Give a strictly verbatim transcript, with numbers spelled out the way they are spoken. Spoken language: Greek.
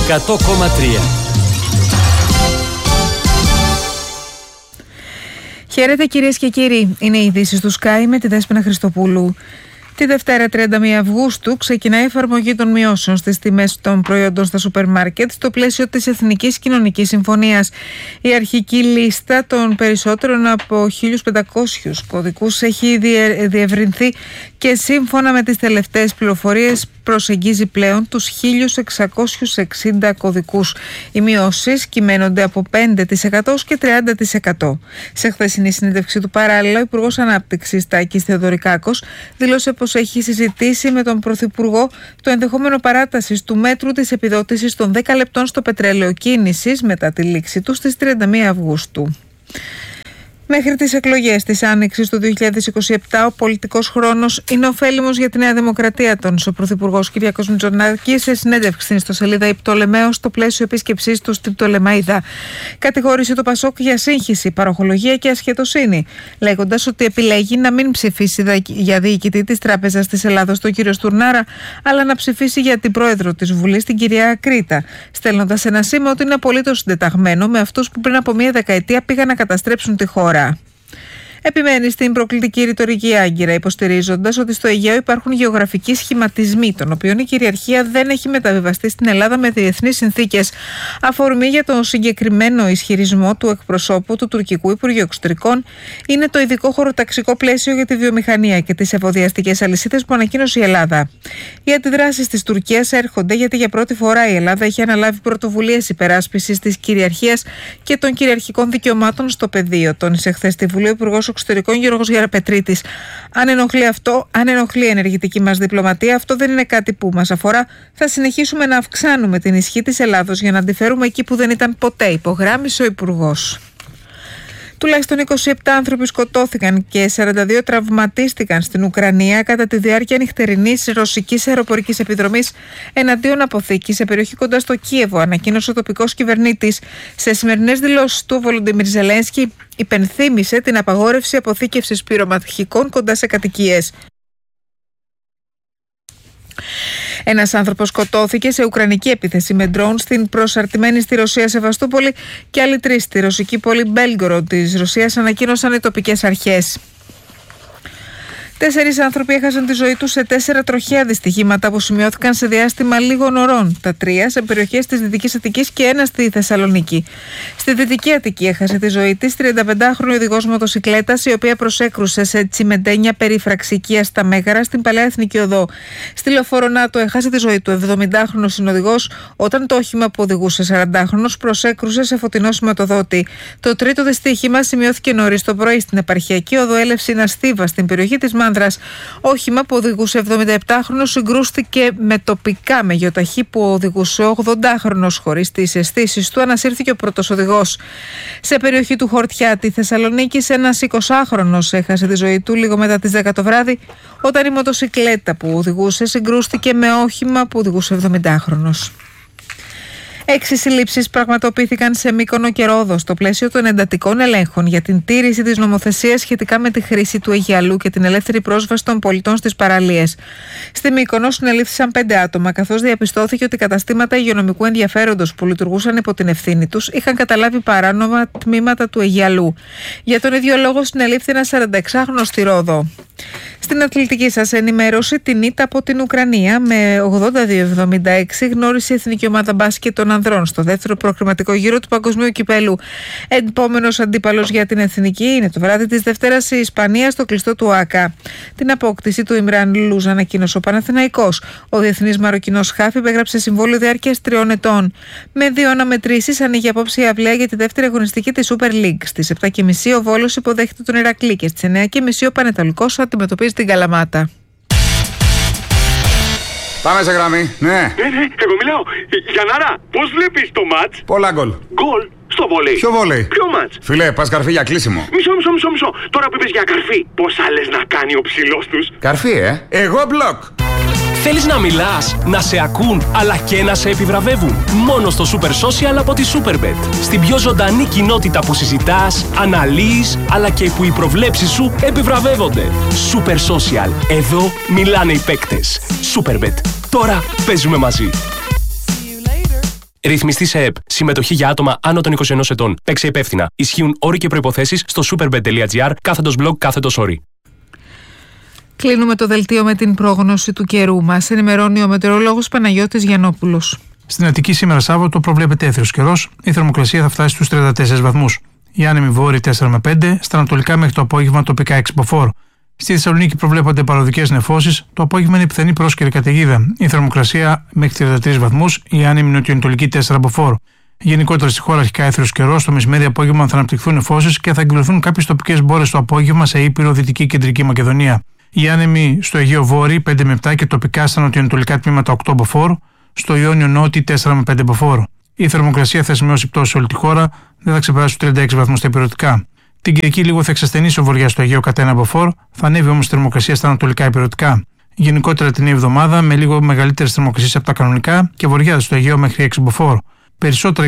εκατό κόμμα τρία. Χαίρετε κυρίες και κύριοι, είναι οι ειδήσεις του Sky με τη Δέσποινα Χριστοπούλου. Τη Δευτέρα τριάντα μία Αυγούστου ξεκινάει η εφαρμογή των μειώσεων στις τιμές των προϊόντων στα σούπερ μάρκετ στο πλαίσιο της Εθνικής Κοινωνικής Συμφωνίας. Η αρχική λίστα των περισσότερων από χίλιους πεντακόσιους κωδικούς έχει διευρυνθεί και σύμφωνα με τις τελευταίες πληροφορίες προσεγγίζει πλέον τους χίλιους εξακόσιους εξήντα κωδικούς. Οι μειώσεις κυμαίνονται από πέντε τοις εκατό και τριάντα τοις εκατό. Σε χθεσινή συνέντευξη του παράλληλα, ο Υπουργός Ανάπτυξης Τάκης Θεοδωρικάκος δήλωσε πως έχει συζητήσει με τον Πρωθυπουργό το ενδεχόμενο παράτασης του μέτρου της επιδότησης των δέκα λεπτών στο πετρέλαιο κίνησης μετά τη λήξη του στις τριάντα μία Αυγούστου. Μέχρι τις εκλογές της Άνοιξης του δύο χιλιάδες είκοσι επτά, ο πολιτικός χρόνος είναι ωφέλιμος για τη Νέα Δημοκρατία, τόνισε ο Πρωθυπουργός Κυριάκος Μητσοτάκης σε συνέντευξη στην ιστοσελίδα Η Πτολεμαίος στο πλαίσιο επίσκεψής του στην Πτολεμαΐδα. Κατηγόρησε το Πασόκ για σύγχυση, παροχολογία και ασχετοσύνη, λέγοντας ότι επιλέγει να μην ψηφίσει για διοικητή της Τράπεζας της Ελλάδος τον κύριο Στουρνάρα, αλλά να ψηφίσει για την πρόεδρο της Βουλής, την κυρία Κρήτα, στέλνοντας ένα σήμα ότι είναι απολύτως συντεταγμένο με αυτούς που πριν από μία δεκαετία πήγαν να καταστρέψουν τη χώρα. Επιμένει στην προκλητική ρητορική Άγκυρα, υποστηρίζοντας ότι στο Αιγαίο υπάρχουν γεωγραφικοί σχηματισμοί, των οποίων η κυριαρχία δεν έχει μεταβιβαστεί στην Ελλάδα με διεθνείς συνθήκες. Αφορμή για τον συγκεκριμένο ισχυρισμό του εκπροσώπου του τουρκικού Υπουργείου Εξωτερικών είναι το ειδικό χωροταξικό πλαίσιο για τη βιομηχανία και τις εφοδιαστικές αλυσίδες που ανακοίνωσε η Ελλάδα. Οι αντιδράσεις της Τουρκίας έρχονται γιατί για πρώτη φορά η Ελλάδα έχει αναλάβει πρωτοβουλίες υπεράσπισης της κυριαρχίας και των κυριαρχικών δικαιωμάτων στο πεδίο, τόνισε χθες στη Βουλή ο Υπουργός Εξωτερικών Γιώργος Γεραπετρίτης. Αν ενοχλεί αυτό, αν ενοχλεί η ενεργητική μας διπλωματία, αυτό δεν είναι κάτι που μας αφορά. Θα συνεχίσουμε να αυξάνουμε την ισχύ της Ελλάδος για να αντιφέρουμε εκεί που δεν ήταν ποτέ, υπογράμμισε ο Υπουργός. Τουλάχιστον είκοσι επτά άνθρωποι σκοτώθηκαν και σαράντα δύο τραυματίστηκαν στην Ουκρανία κατά τη διάρκεια νυχτερινής ρωσικής αεροπορικής επιδρομής εναντίον αποθήκης σε περιοχή κοντά στο Κίεβο, ανακοίνωσε ο τοπικός κυβερνήτης. Σε σημερινές δηλώσεις του, ο Βολοντιμίρ Ζελένσκι υπενθύμησε την απαγόρευση αποθήκευσης πυρομαχικών κοντά σε κατοικίες. Ένας άνθρωπος σκοτώθηκε σε ουκρανική επίθεση με ντρόουν στην προσαρτημένη στη Ρωσία Σεβαστούπολη και άλλοι τρεις στη ρωσική πόλη Μπέλγκοροντ της Ρωσίας, ανακοίνωσαν οι τοπικές αρχές. Τέσσερις άνθρωποι έχασαν τη ζωή τους σε τέσσερα τροχαία δυστυχήματα που σημειώθηκαν σε διάστημα λίγων ωρών. Τα τρία σε περιοχές της Δυτικής Αττικής και ένα στη Θεσσαλονίκη. Στη Δυτική Αττική έχασε τη ζωή της τριανταπεντάχρονη οδηγός μοτοσικλέτας, η οποία προσέκρουσε σε τσιμεντένια περίφραξη οικίας στα Μέγαρα στην Παλαιά Εθνική Οδό. Στη Λεωφόρο Νάτο έχασε τη ζωή του εβδομηντάχρονος συνοδηγός όταν το όχημα που οδηγούσε σαραντάχρονος προσέκρουσε σε φωτεινό σηματοδότη. Το τρίτο δυστύχημα σημειώθηκε νωρίς το πρωί στην επαρχιακή οδό Έλευσινα Στίβα στην περιοχή της Μάνδρας. Όχημα που οδηγούσε εβδομηνταεπτάχρονος συγκρούστηκε με τοπικά με γεωταχή που οδηγούσε ογδοντάχρονος. Χωρίς τις αισθήσεις του ανασύρθηκε ο πρώτος οδηγός. Σε περιοχή του Χορτιά τη Θεσσαλονίκη, ένας εικοσάχρονος έχασε τη ζωή του λίγο μετά τις δέκα το βράδυ όταν η μοτοσικλέτα που οδηγούσε συγκρούστηκε με όχημα που οδηγούσε εβδομηντάχρονος. Έξι συλλήψεις πραγματοποιήθηκαν σε Μύκονο και Ρόδο στο πλαίσιο των εντατικών ελέγχων για την τήρηση της νομοθεσίας σχετικά με τη χρήση του Αιγιαλού και την ελεύθερη πρόσβαση των πολιτών στις παραλίες. Στη Μύκονο συνελήφθησαν πέντε άτομα, καθώς διαπιστώθηκε ότι καταστήματα υγειονομικού ενδιαφέροντος που λειτουργούσαν υπό την ευθύνη τους είχαν καταλάβει παράνομα τμήματα του Αιγιαλού. Για τον ίδιο λόγο συνελήφθη ένας σαρανταεξάχρονος στη Ρόδο. Στην αθλητική σας ενημέρωση, την ήττα από την Ουκρανία με ογδόντα δύο εβδομήντα έξι γνώρισε η εθνική ομάδα μπάσκετ των ανδρών στο δεύτερο προκριματικό γύρο του Παγκοσμίου Κυπέλου. Επόμενος αντίπαλος για την εθνική είναι το βράδυ της Δευτέρας η Ισπανία στο κλειστό του ΆΚΑ. Την απόκτηση του Ιμράν Λούζ ανακοίνωσε ο Παναθηναϊκός. Ο διεθνής Μαροκινός χάφ υπέγραψε συμβόλαιο διάρκειας τριών ετών. Με δύο αναμετρήσεις ανοίγει απόψε η αυλαία για τη δεύτερη αγωνιστική της Super League. Στις επτά και μισή ο Βόλος υποδέχεται τον Ηρακλή και στις εννιά και μισή ο Πανετολικός αντιμετωπίζει την Καλαμάτα. Πάμε σε γραμμή, ναι. Ναι, ναι, εγώ μιλάω. Γιαννάρα, πώς βλέπεις το μάτς? Πολλά γκολ. Γκολ στο βόλεϊ. Ποιο βόλεϊ? Ποιο μάτς? Φίλε, πας καρφί για κλείσιμο. Μισό, μισό, μισό, μισό. Τώρα που είπες για καρφί, πόσα λες να κάνει ο ψηλός τους? Καρφί, ε. Εγώ μπλοκ. Θέλεις να μιλάς, να σε ακούν, αλλά και να σε επιβραβεύουν? Μόνο στο Super Social από τη Superbet. Στην πιο ζωντανή κοινότητα που συζητάς, αναλύεις, αλλά και που οι προβλέψεις σου επιβραβεύονται. Super Social. Εδώ μιλάνε οι παίκτες. Superbet. Τώρα παίζουμε μαζί. Ρυθμιστή σε ΕΠ. Συμμετοχή για άτομα άνω των είκοσι ενός ετών. Παίξε υπεύθυνα. Ισχύουν όροι και προϋποθέσεις στο superbet.gr κάθετος blog κάθετος όροι. Κλείνουμε το δελτίο με την πρόγνωση του καιρού μας. Ενημερώνει ο μετεωρολόγος Παναγιώτης Γιαννόπουλος. Στην Αττική σήμερα Σάββατο προβλέπεται έθριος καιρός. Η θερμοκρασία θα φτάσει στους τριάντα τέσσερις βαθμούς. Η άνεμη βόρειοι τέσσερα με πέντε, στα ανατολικά μέχρι το απόγευμα τοπικά έξι μποφόρ. Στη Θεσσαλονίκη προβλέπονται παροδικές νεφώσεις. Το απόγευμα είναι πιθανή πρόσκαιρη καταιγίδα. Η θερμοκρασία μέχρι τριάντα τρεις βαθμούς. Η άνεμη νοτιοανατολική τέσσερα μποφόρ. Γενικότερα στη χώρα αρχικά έθριος καιρός. Το μεσημέρι απόγευμα θα αναπτυχθούν νεφώσεις και θα εκδηλωθούν κάποιες τοπικές μπόρες το απόγευμα σε Ήπειρο, Δυτική Κεντρική Μακεδονία. Η άνεμη στο Αιγαίο Βόρειο πέντε με επτά και τοπικά στα νοτιοανατολικά τμήματα οκτώ μποφόρ. Στο Ιόνιο Νότι τέσσερα με πέντε μποφόρ. Η θερμοκρασία θα σημειώσει πτώση σε όλη τη χώρα, δεν θα ξεπεράσει τους τριάντα έξι βαθμούς στα ηπειρωτικά. Την Κυριακή λίγο θα εξασθενήσει ο βοριάς στο Αιγαίο κατά ένα μποφόρ, θα ανέβει όμως η θερμοκρασία στα ανατολικά ηπειρωτικά. Γενικότερα την εβδομάδα με λίγο μεγαλύτερες θερμοκρασίες από τα κανονικά και βοριάδες στο Αιγαίο μέχρι έξι μποφόρ. Περισσότερα